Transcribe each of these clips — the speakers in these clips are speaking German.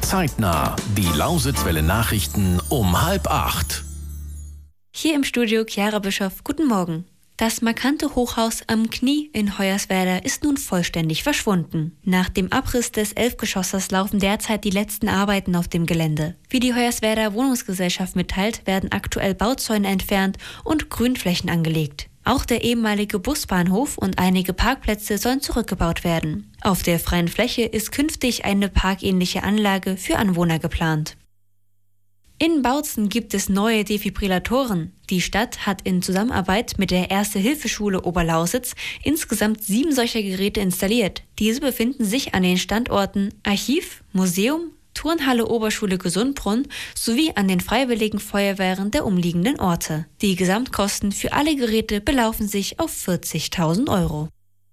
Zeitnah. Die Lausitzwelle Nachrichten um 7:30. Hier im Studio Chiara Bischoff, guten Morgen. Das markante Hochhaus am Knie in Hoyerswerda ist nun vollständig verschwunden. Nach dem Abriss des 11-Geschossers laufen derzeit die letzten Arbeiten auf dem Gelände. Wie die Hoyerswerda Wohnungsgesellschaft mitteilt, werden aktuell Bauzäune entfernt und Grünflächen angelegt. Auch der ehemalige Busbahnhof und einige Parkplätze sollen zurückgebaut werden. Auf der freien Fläche ist künftig eine parkähnliche Anlage für Anwohner geplant. In Bautzen gibt es neue Defibrillatoren. Die Stadt hat in Zusammenarbeit mit der Erste-Hilfe-Schule Oberlausitz insgesamt 7 solcher Geräte installiert. Diese befinden sich an den Standorten Archiv, Museum, Turnhalle Oberschule Gesundbrunn sowie an den Freiwilligen Feuerwehren der umliegenden Orte. Die Gesamtkosten für alle Geräte belaufen sich auf 40.000 Euro.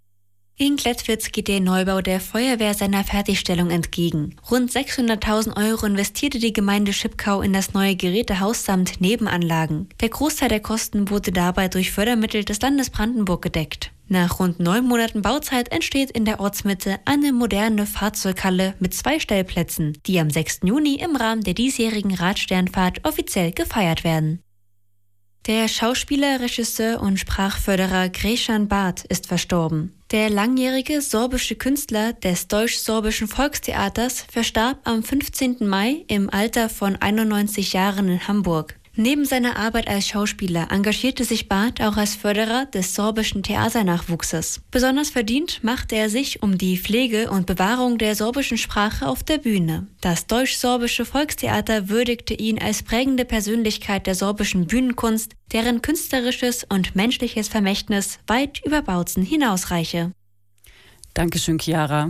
In Klettwitz geht der Neubau der Feuerwehr seiner Fertigstellung entgegen. Rund 600.000 Euro investierte die Gemeinde Schipkau in das neue Gerätehaus samt Nebenanlagen. Der Großteil der Kosten wurde dabei durch Fördermittel des Landes Brandenburg gedeckt. Nach rund 9 Monaten Bauzeit entsteht in der Ortsmitte eine moderne Fahrzeughalle mit 2 Stellplätzen, die am 6. Juni im Rahmen der diesjährigen Radsternfahrt offiziell gefeiert werden. Der Schauspieler, Regisseur und Sprachförderer Greshan Barth ist verstorben. Der langjährige sorbische Künstler des Deutsch-Sorbischen Volkstheaters verstarb am 15. Mai im Alter von 91 Jahren in Hamburg. Neben seiner Arbeit als Schauspieler engagierte sich Barth auch als Förderer des sorbischen Theaternachwuchses. Besonders verdient machte er sich um die Pflege und Bewahrung der sorbischen Sprache auf der Bühne. Das Deutsch-Sorbische Volkstheater würdigte ihn als prägende Persönlichkeit der sorbischen Bühnenkunst, deren künstlerisches und menschliches Vermächtnis weit über Bautzen hinausreiche. Dankeschön, Chiara.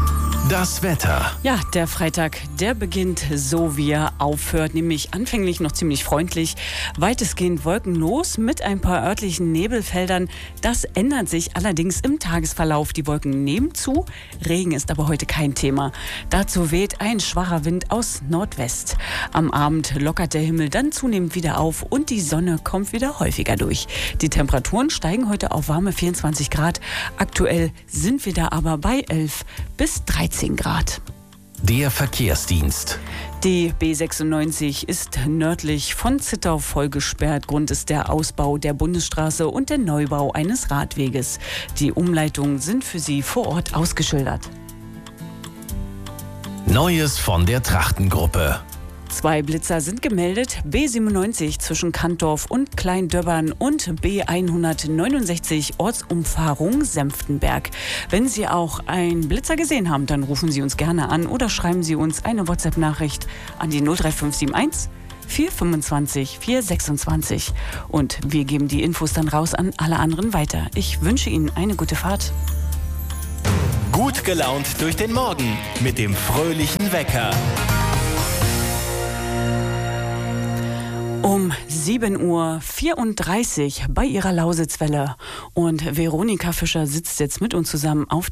Das Wetter. Ja, der Freitag, der beginnt so, wie er aufhört, nämlich anfänglich noch ziemlich freundlich, weitestgehend wolkenlos mit ein paar örtlichen Nebelfeldern. Das ändert sich allerdings im Tagesverlauf. Die Wolken nehmen zu, Regen ist aber heute kein Thema. Dazu weht ein schwacher Wind aus Nordwest. Am Abend lockert der Himmel dann zunehmend wieder auf und die Sonne kommt wieder häufiger durch. Die Temperaturen steigen heute auf warme 24 Grad. Aktuell sind wir da aber bei 11 bis 13 Grad. Der Verkehrsdienst. Die B96 ist nördlich von Zittau voll gesperrt. Grund ist der Ausbau der Bundesstraße und der Neubau eines Radweges. Die Umleitungen sind für Sie vor Ort ausgeschildert. Neues von der Trachtengruppe. 2 Blitzer sind gemeldet. B97 zwischen Kantdorf und Kleindöbbern und B169 Ortsumfahrung Senftenberg. Wenn Sie auch einen Blitzer gesehen haben, dann rufen Sie uns gerne an oder schreiben Sie uns eine WhatsApp-Nachricht an die 03571 425 426. Und wir geben die Infos dann raus an alle anderen weiter. Ich wünsche Ihnen eine gute Fahrt. Gut gelaunt durch den Morgen mit dem fröhlichen Wecker. Um 7:34 Uhr bei Ihrer Lausitzwelle. Und Veronika Fischer sitzt jetzt mit uns zusammen auf